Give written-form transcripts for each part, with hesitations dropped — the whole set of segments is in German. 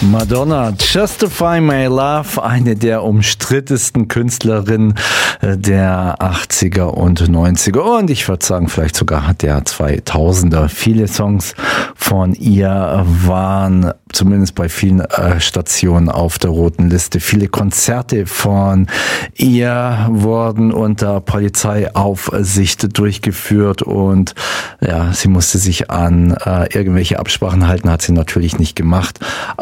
Madonna, Justify My Love, eine der umstrittensten Künstlerinnen der 80er und 90er und ich würde sagen vielleicht sogar der 2000er. Viele Songs von ihr waren zumindest bei vielen Stationen auf der roten Liste. Viele Konzerte von ihr wurden unter Polizeiaufsicht durchgeführt und ja, sie musste sich an irgendwelche Absprachen halten, hat sie natürlich nicht gemacht.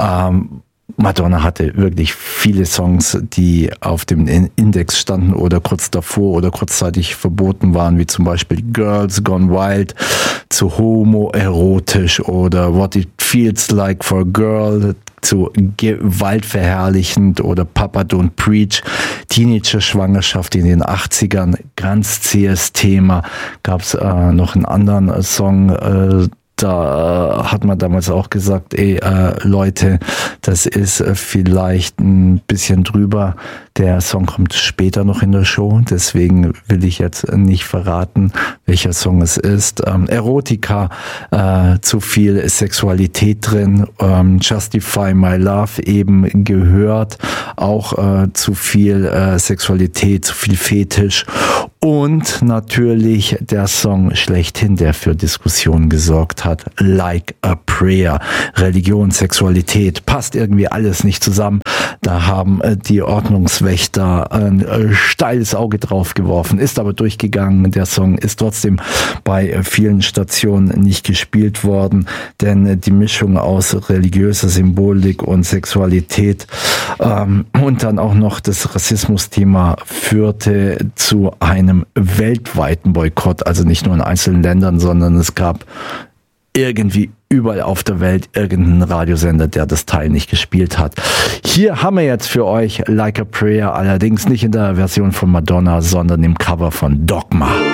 Madonna hatte wirklich viele Songs, die auf dem Index standen oder kurz davor oder kurzzeitig verboten waren, wie zum Beispiel Girls Gone Wild, zu homoerotisch oder What It Feels Like for a Girl, zu gewaltverherrlichend oder Papa Don't Preach, Teenager-Schwangerschaft in den 80ern, ganz zähes Thema. Gab es noch einen anderen Song, da hat man damals auch gesagt, Leute, das ist vielleicht ein bisschen drüber. Der Song kommt später noch in der Show, deswegen will ich jetzt nicht verraten, welcher Song es ist. Erotika, zu viel Sexualität drin, Justify My Love eben gehört, auch zu viel Sexualität, zu viel Fetisch und natürlich der Song schlechthin, der für Diskussionen gesorgt hat, Like a Prayer. Religion, Sexualität, passt irgendwie alles nicht zusammen. Da haben die Ordnungswächter ein steiles Auge drauf geworfen, ist aber durchgegangen. Der Song ist trotzdem bei vielen Stationen nicht gespielt worden, denn die Mischung aus religiöser Symbolik und Sexualität und dann auch noch das Rassismusthema führte zu einem weltweiten Boykott, also nicht nur in einzelnen Ländern, sondern es gab irgendwie überall auf der Welt irgendeinen Radiosender, der das Teil nicht gespielt hat. Hier haben wir jetzt für euch Like a Prayer, allerdings nicht in der Version von Madonna, sondern im Cover von Dogma.